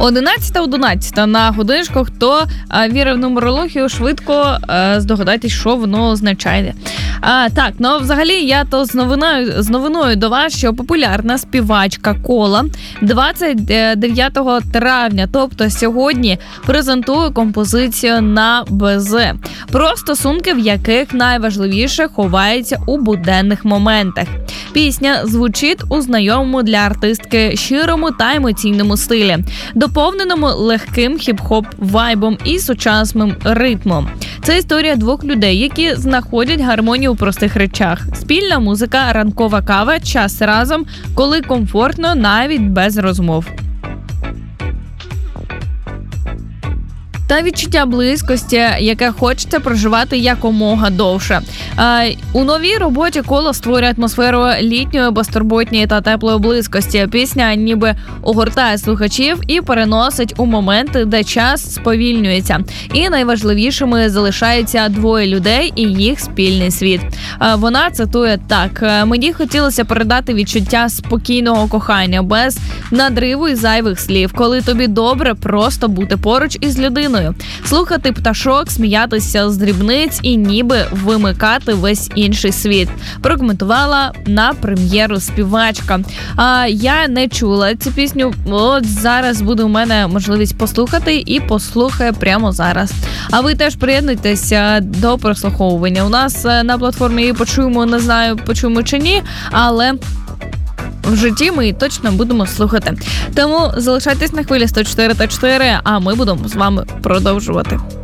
11:11 на годиночку. Хто вірив в нумерологію, швидко здогадайтесь, що воно означає. Так, ну взагалі я то з новиною до вас, що популярна співачка Кола 29 травня, тобто сьогодні, презентує композицію «На БЗ» про стосунки, в яких найважливіше ховається у буденних моментах. Пісня звучить у знайомому для артистки щирому та емоційному стилі, доповненому легким хіп-хоп вайбом і сучасним ритмом. Це історія двох людей, які знаходять гармонію у простих речах. Спільна музика, ранкова кава, час разом, коли комфортно навіть без розмов. Та відчуття близькості, яке хочеться проживати якомога довше. У новій роботі Кола створює атмосферу літньої, безтурботньої та теплої близькості. Пісня ніби огортає слухачів і переносить у моменти, де час сповільнюється. І найважливішими залишаються двоє людей і їх спільний світ. Вона цитує так: «Мені хотілося передати відчуття спокійного кохання, без надриву і зайвих слів, коли тобі добре просто бути поруч із людиною. Слухати пташок, сміятися з дрібниць і ніби вимикати весь інший світ», прокоментувала на прем'єру співачка. Я не чула цю пісню, от зараз буде у мене можливість послухати і послухаю прямо зараз. А ви теж приєднуйтеся до прослуховування. У нас на платформі її почуємо, не знаю, почуємо чи ні, але в житті ми точно будемо слухати. Тому залишайтесь на хвилі 104.4, а ми будемо з вами продовжувати.